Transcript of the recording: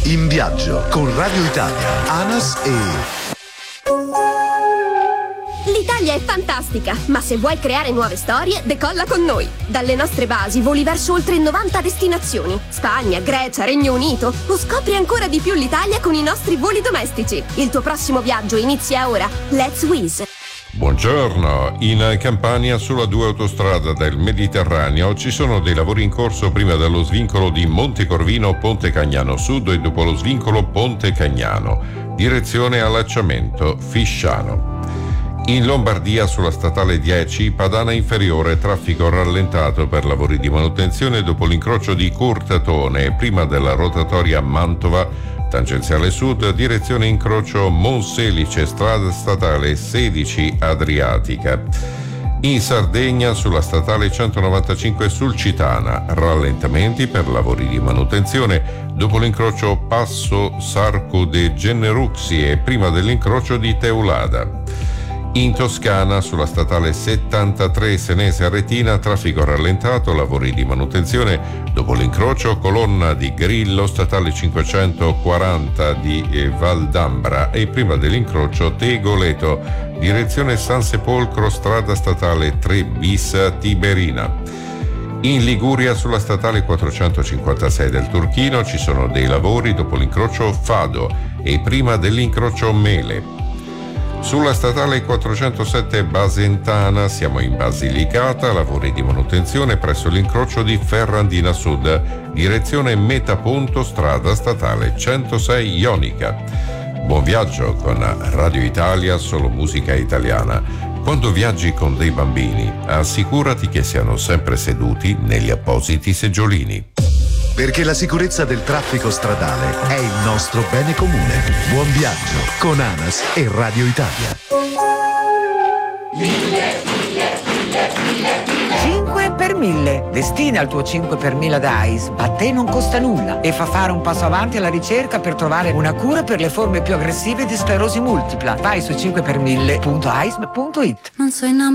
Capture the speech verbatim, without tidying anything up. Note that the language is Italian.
In viaggio con Radio Italia, ANAS e... L'Italia è fantastica, ma se vuoi creare nuove storie, decolla con noi. Dalle nostre basi voli verso oltre novanta destinazioni. Spagna, Grecia, Regno Unito. O scopri ancora di più l'Italia con i nostri voli domestici. Il tuo prossimo viaggio inizia ora. Let's Wizz. Buongiorno, in Campania sulla due autostrada del Mediterraneo ci sono dei lavori in corso prima dello svincolo di Montecorvino Ponte Cagnano Sud e dopo lo svincolo Ponte Cagnano, direzione allacciamento Fisciano. In Lombardia sulla statale dieci Padana Inferiore traffico rallentato per lavori di manutenzione dopo l'incrocio di Curtatone prima della rotatoria Mantova tangenziale sud, direzione incrocio Monselice, strada statale sedici Adriatica. In Sardegna sulla statale centonovantacinque Sulcitana, rallentamenti per lavori di manutenzione dopo l'incrocio Passo Sarco de Generuxi e prima dell'incrocio di Teulada. In Toscana sulla statale settantatré Senese Aretina, traffico rallentato, lavori di manutenzione dopo l'incrocio colonna di Grillo, statale cinquecentoquaranta di Valdambra e prima dell'incrocio Tegoleto, direzione San Sepolcro, strada statale tre bis Tiberina. In Liguria sulla statale quattrocentocinquantasei del Turchino ci sono dei lavori dopo l'incrocio Fado e prima dell'incrocio Mele. Sulla statale quattrocentosette Basentana siamo in Basilicata, lavori di manutenzione presso l'incrocio di Ferrandina Sud, direzione Metaponto, strada statale centosei Ionica. Buon viaggio con Radio Italia, solo musica italiana. Quando viaggi con dei bambini, assicurati che siano sempre seduti negli appositi seggiolini. Perché la sicurezza del traffico stradale è il nostro bene comune. Buon viaggio con ANAS e Radio Italia. cinque per mille. Destina il tuo cinque per mille da A I S. A te non costa nulla e fa fare un passo avanti alla ricerca per trovare una cura per le forme più aggressive di sclerosi multipla. Vai su cinque per mille punto a i s punto i t. Non so innamorato